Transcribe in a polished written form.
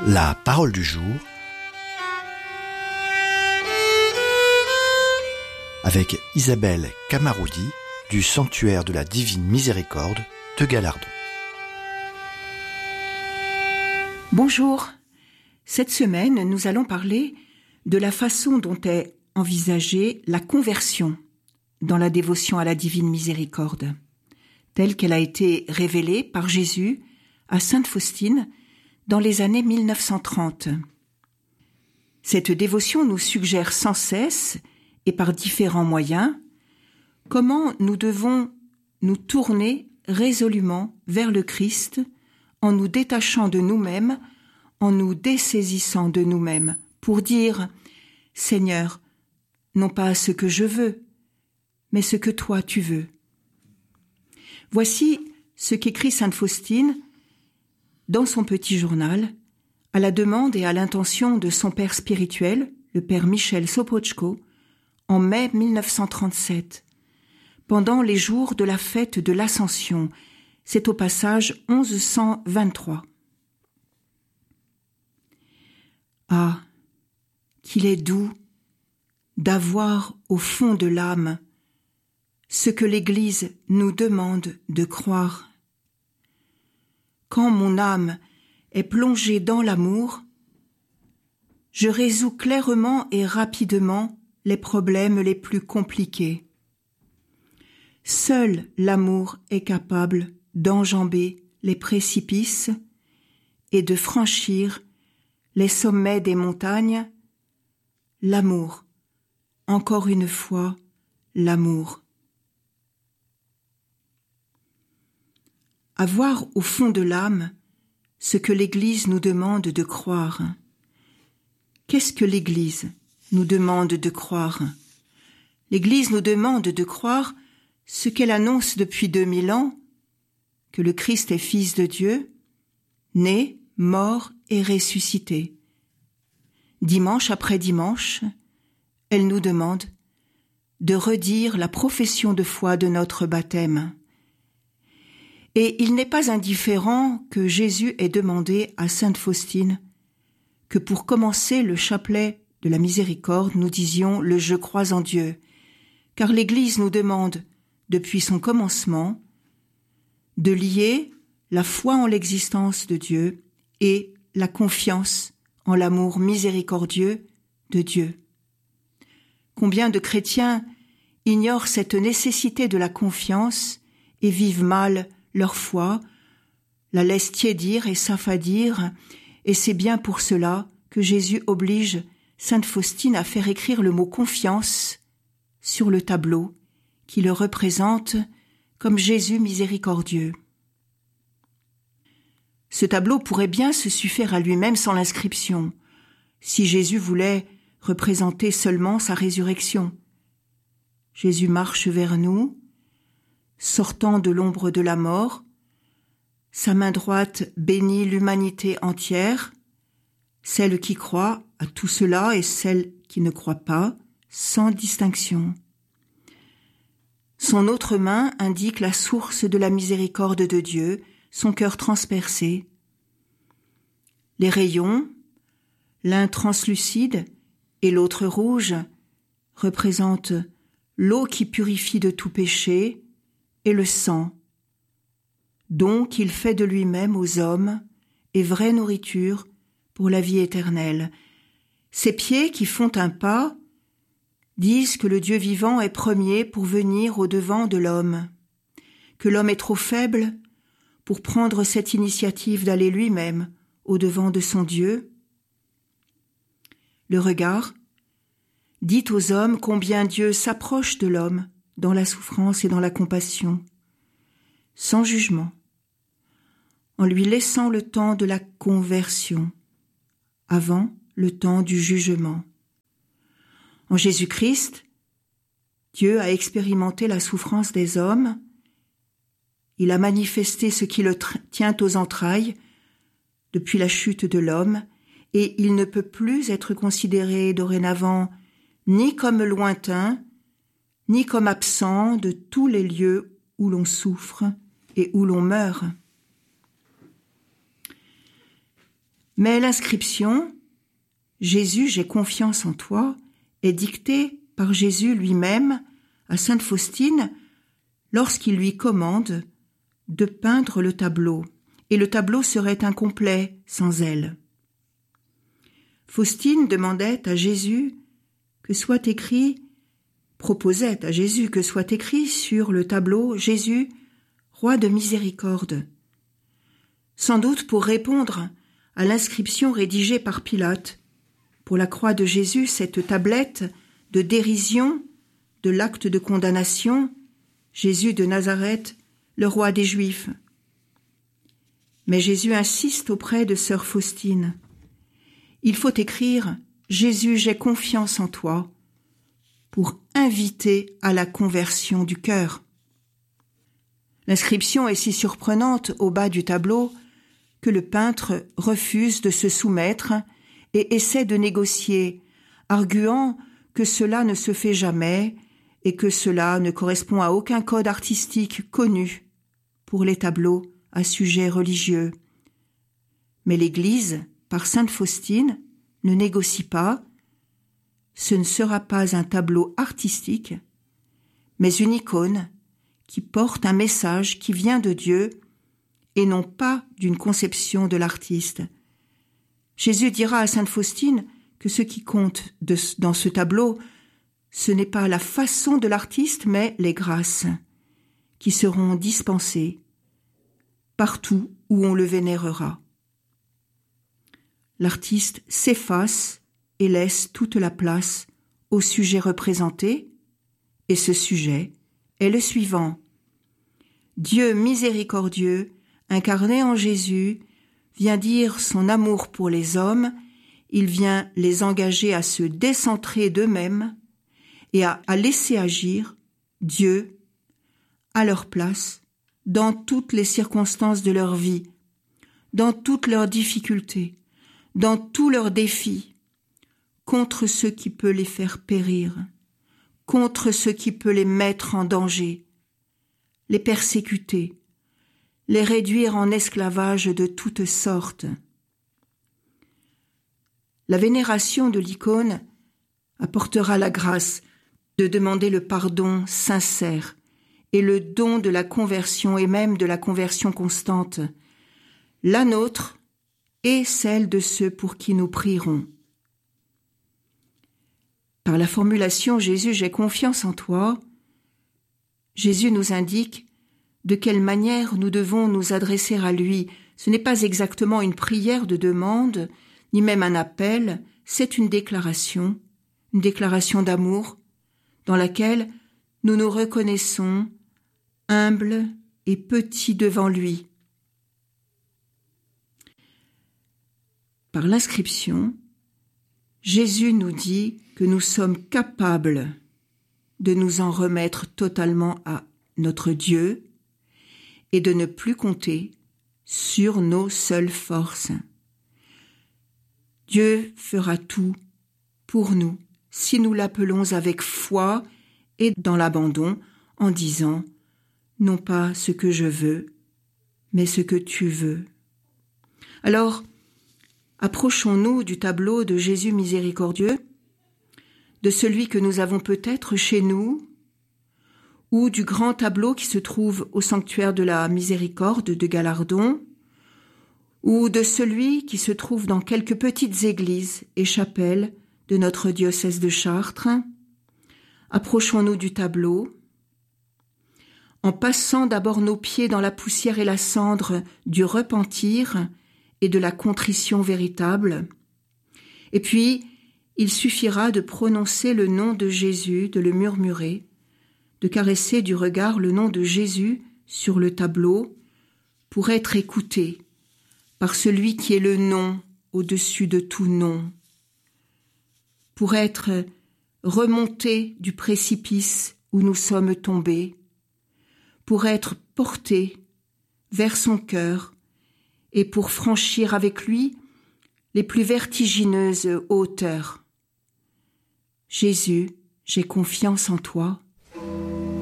La parole du jour avec Isabelle Camaroudi du Sanctuaire de la Divine Miséricorde de Gallardon. Bonjour. Cette semaine, nous allons parler de la façon dont est envisagée la conversion dans la dévotion à la Divine Miséricorde, telle qu'elle a été révélée par Jésus à Sainte Faustine dans les années 1930. Cette dévotion nous suggère sans cesse et par différents moyens comment nous devons nous tourner résolument vers le Christ en nous détachant de nous-mêmes, en nous dessaisissant de nous-mêmes pour dire « Seigneur, non pas ce que je veux, mais ce que toi tu veux ». Voici ce qu'écrit Sainte Faustine dans son petit journal, à la demande et à l'intention de son père spirituel, le père Michel Sopoćko, en mai 1937, pendant les jours de la fête de l'Ascension. C'est au passage 1123. Ah, qu'il est doux d'avoir au fond de l'âme ce que l'Église nous demande de croire. Quand mon âme est plongée dans l'amour, je résous clairement et rapidement les problèmes les plus compliqués. Seul l'amour est capable d'enjamber les précipices et de franchir les sommets des montagnes. L'amour, encore une fois, l'amour. Avoir au fond de l'âme ce que l'Église nous demande de croire. Qu'est-ce que l'Église nous demande de croire? L'Église nous demande de croire ce qu'elle annonce depuis 2000 ans, que le Christ est Fils de Dieu, né, mort et ressuscité. Dimanche après dimanche, elle nous demande de redire la profession de foi de notre baptême. Et il n'est pas indifférent que Jésus ait demandé à Sainte Faustine que pour commencer le chapelet de la miséricorde, nous disions le « Je crois en Dieu », car l'Église nous demande, depuis son commencement, de lier la foi en l'existence de Dieu et la confiance en l'amour miséricordieux de Dieu. Combien de chrétiens ignorent cette nécessité de la confiance et vivent mal leur foi, la laissent tiédir et s'affadir, et c'est bien pour cela que Jésus oblige Sainte Faustine à faire écrire le mot « confiance » sur le tableau qui le représente comme Jésus miséricordieux. Ce tableau pourrait bien se suffire à lui-même sans l'inscription, si Jésus voulait représenter seulement sa résurrection. Jésus marche vers nous, sortant de l'ombre de la mort, sa main droite bénit l'humanité entière, celle qui croit à tout cela et celle qui ne croit pas, sans distinction. Son autre main indique la source de la miséricorde de Dieu, son cœur transpercé. Les rayons, l'un translucide et l'autre rouge, représentent l'eau qui purifie de tout péché et le sang, don qu'il fait de lui-même aux hommes et vraie nourriture pour la vie éternelle. Ses pieds qui font un pas disent que le Dieu vivant est premier pour venir au-devant de l'homme, que l'homme est trop faible pour prendre cette initiative d'aller lui-même au-devant de son Dieu. Le regard dit aux hommes combien Dieu s'approche de l'homme dans la souffrance et dans la compassion, sans jugement, en lui laissant le temps de la conversion, avant le temps du jugement. En Jésus-Christ, Dieu a expérimenté la souffrance des hommes, il a manifesté ce qui le tient aux entrailles depuis la chute de l'homme, et il ne peut plus être considéré dorénavant ni comme lointain, ni comme absent de tous les lieux où l'on souffre et où l'on meurt. Mais l'inscription « Jésus, j'ai confiance en toi » est dictée par Jésus lui-même à sainte Faustine lorsqu'il lui commande de peindre le tableau, et le tableau serait incomplet sans elle. Faustine proposait à Jésus que soit écrit sur le tableau « Jésus, roi de miséricorde », sans doute pour répondre à l'inscription rédigée par Pilate. Pour la croix de Jésus, cette tablette de dérision de l'acte de condamnation, Jésus de Nazareth, le roi des Juifs. Mais Jésus insiste auprès de sœur Faustine. Il faut écrire « Jésus, j'ai confiance en toi » pour inviter à la conversion du cœur. L'inscription est si surprenante au bas du tableau que le peintre refuse de se soumettre et essaie de négocier, arguant que cela ne se fait jamais et que cela ne correspond à aucun code artistique connu pour les tableaux à sujet religieux. Mais l'Église, par sainte Faustine, ne négocie pas. Ce ne sera pas un tableau artistique, mais une icône qui porte un message qui vient de Dieu et non pas d'une conception de l'artiste. Jésus dira à sainte Faustine que ce qui compte dans ce tableau, ce n'est pas la façon de l'artiste, mais les grâces qui seront dispensées partout où on le vénérera. L'artiste s'efface et laisse toute la place au sujet représenté, et ce sujet est le suivant. Dieu miséricordieux, incarné en Jésus, vient dire son amour pour les hommes, il vient les engager à se décentrer d'eux-mêmes et à laisser agir Dieu à leur place dans toutes les circonstances de leur vie, dans toutes leurs difficultés, dans tous leurs défis, contre ce qui peut les faire périr, contre ce qui peut les mettre en danger, les persécuter, les réduire en esclavage de toutes sortes. La vénération de l'icône apportera la grâce de demander le pardon sincère et le don de la conversion et même de la conversion constante, la nôtre et celle de ceux pour qui nous prierons. Par la formulation « Jésus, j'ai confiance en toi », Jésus nous indique de quelle manière nous devons nous adresser à lui. Ce n'est pas exactement une prière de demande, ni même un appel, c'est une déclaration d'amour, dans laquelle nous nous reconnaissons humbles et petits devant lui. Par l'inscription, Jésus nous dit que nous sommes capables de nous en remettre totalement à notre Dieu et de ne plus compter sur nos seules forces. Dieu fera tout pour nous si nous l'appelons avec foi et dans l'abandon en disant « non pas ce que je veux, mais ce que tu veux ». Alors, approchons-nous du tableau de Jésus miséricordieux, de celui que nous avons peut-être chez nous, ou du grand tableau qui se trouve au sanctuaire de la Miséricorde de Galardon, ou de celui qui se trouve dans quelques petites églises et chapelles de notre diocèse de Chartres. Approchons-nous du tableau, en passant d'abord nos pieds dans la poussière et la cendre du repentir et de la contrition véritable. Et puis, il suffira de prononcer le nom de Jésus, de le murmurer, de caresser du regard le nom de Jésus sur le tableau pour être écouté par celui qui est le nom au-dessus de tout nom, pour être remonté du précipice où nous sommes tombés, pour être porté vers son cœur et pour franchir avec lui les plus vertigineuses hauteurs. Jésus, j'ai confiance en toi.